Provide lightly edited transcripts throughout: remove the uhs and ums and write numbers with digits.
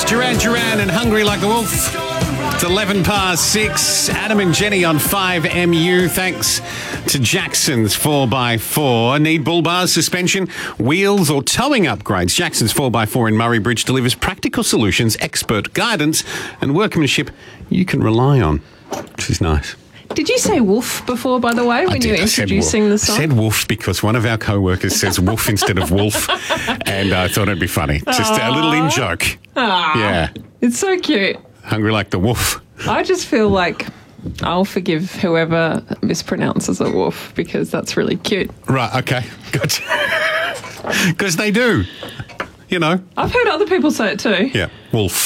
It's Duran Duran and Hungry Like a Wolf. It's 11 past 6. Adam and Jenny on 5MU. Thanks to Jackson's 4x4. Need bull bars, suspension, wheels or towing upgrades? Jackson's 4x4 in Murray Bridge delivers practical solutions, expert guidance and workmanship you can rely on. Which is nice. Did you say wolf before, by the way, when you were introducing the song? I said wolf because one of our co-workers says wolf instead of wolf, and I thought it'd be funny. Just a little in-joke. Aww. Yeah. It's so cute. Hungry like the wolf. I just feel like I'll forgive whoever mispronounces a wolf because that's really cute. Right, okay. Good. Because they do. You know. I've heard other people say it too. Yeah. Wolf.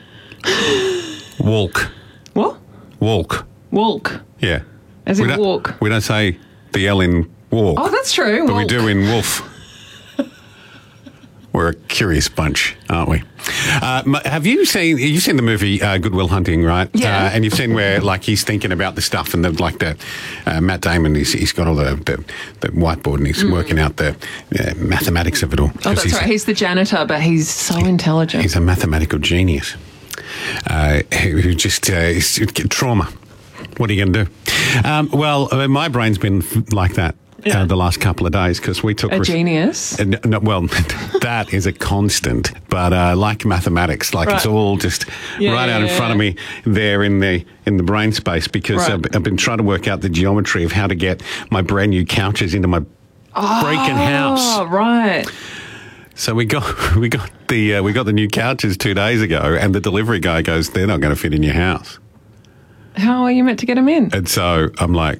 Walk. What? Walk. Walk. Yeah. As in walk. We don't say the L in walk. Oh, that's true. But walk. we do in wolf. We're a curious bunch, aren't we? Have you seen the movie Good Will Hunting, right? Yeah. And you've seen where like he's thinking about the stuff and Matt Damon, he's got all the whiteboard and he's working out the mathematics of it all. Oh, that's right. He's the janitor, but he's so intelligent. He's a mathematical genius who just is trauma. What are you going to do? Well, my brain's been like that. Yeah. The last couple of days because we took a genius. No, well, that is a constant, but like mathematics, like it's all just out in front of me there in the brain space because I've been trying to work out the geometry of how to get my brand new couches into my breaking house. Oh, right. So we got the new couches 2 days ago, and the delivery guy goes, "They're not going to fit in your house." How are you meant to get them in? And so I'm like,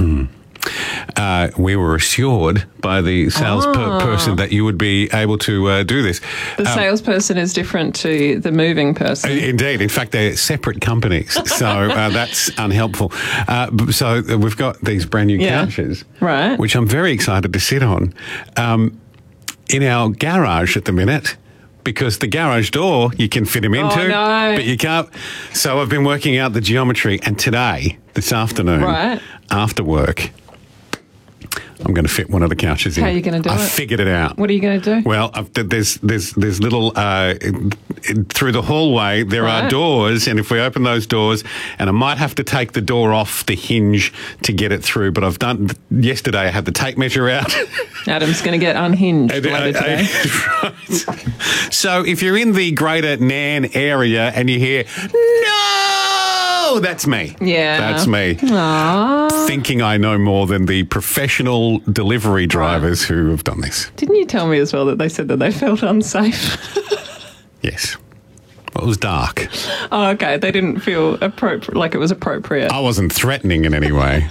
we were assured by the salesperson that you would be able to do this. The salesperson is different to the moving person. Indeed. In fact, they're separate companies. So that's unhelpful. So we've got these brand new couches, right? Which I'm very excited to sit on in our garage at the minute. Because the garage door you can fit him into, but you can't. So I've been working out the geometry, and this afternoon, after work, I'm going to fit one of the couches in. How are you going to do it? I figured it out. What are you going to do? Well, there's little through the hallway there are doors, and if we open those doors, and I might have to take the door off the hinge to get it through. But I've done yesterday. I had the tape measure out. Adam's going to get unhinged later today. Right. So if you're in the Greater Nan area and you hear no, that's me. Yeah, that's me. Aww. Thinking I know more than the professional delivery drivers who have done this. Didn't you tell me as well that they said that they felt unsafe? Yes. Well, it was dark. Oh, okay. They didn't feel appropriate, like it was appropriate. I wasn't threatening in any way.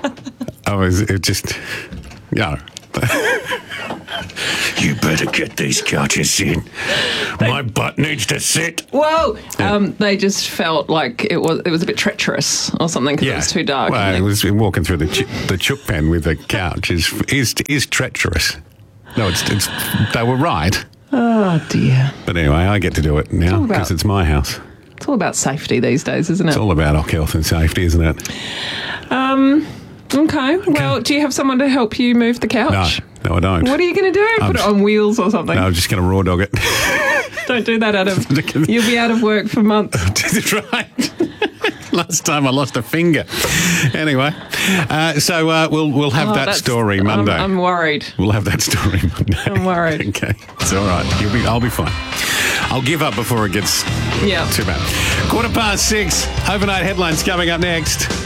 You better get these couches in. My butt needs to sit. Whoa! They just felt like it was a bit treacherous or something because it was too dark. Well, it was walking through the chook pen with the couch is treacherous. No, it's they were right. Oh dear! But anyway, I get to do it now because it's my house. It's all about safety these days, isn't it? It's all about our health and safety, isn't it? Okay. Well, do you have someone to help you move the couch? No, I don't. What are you going to do? Put it on wheels or something? No, I'm just going to raw dog it. Don't do that, Adam. You'll be out of work for months. That's right. Last time I lost a finger. Anyway, so we'll have that story Monday. I'm worried. We'll have that story Monday. I'm worried. Okay, it's all right. I'll be fine. I'll give up before it gets too bad. 6:15. Overnight headlines coming up next.